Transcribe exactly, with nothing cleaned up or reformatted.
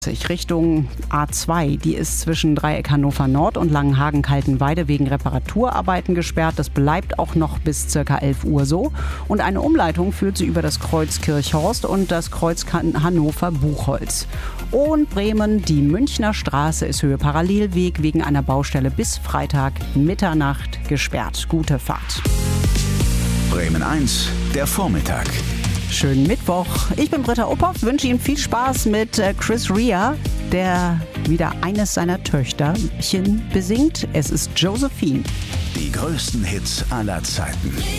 Richtung A zwei, die ist zwischen Dreieck Hannover Nord und Langenhagen-Kaltenweide wegen Reparaturarbeiten gesperrt. Das bleibt auch noch bis circa elf Uhr so. Und eine Umleitung führt sie über das Kreuz Kirchhorst und das Kreuz Hannover-Buchholz. Und Bremen, die Münchner Straße ist Höhe Parallelweg wegen einer Baustelle bis Freitag Mitternacht gesperrt. Gute Fahrt. Bremen eins, der Vormittag. Schönen Mittwoch. Ich bin Britta Uphoff, wünsche Ihnen viel Spaß mit Chris Rea, der wieder eines seiner Töchterchen besingt. Es ist Josephine. Die größten Hits aller Zeiten.